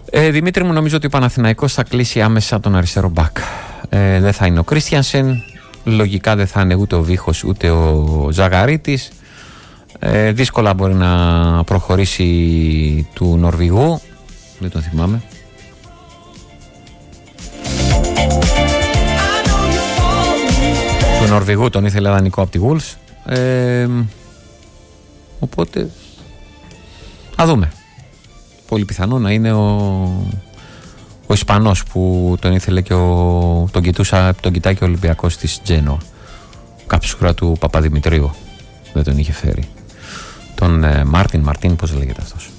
Δημήτρη μου, νομίζω ότι ο Παναθηναϊκός θα κλείσει άμεσα τον αριστερό μπακ. Δεν θα είναι ο Κρίστιανσεν, λογικά δεν θα είναι ούτε ο Βίχος ούτε ο Ζαγαρίτης. Δύσκολα μπορεί να προχωρήσει του Νορβηγού, δεν τον θυμάμαι. Του Νορβηγού τον ήθελε δανεικό από τη Wolves. Οπότε θα δούμε. Πολύ πιθανό να είναι ο Ισπανός που τον ήθελε και τον κοιτάει και ο Ολυμπιακός της Τζένοα. Κάψουρα του Παπαδημητρίου δεν τον είχε φέρει. Τον Μάρτιν, πώς λέγεται αυτός.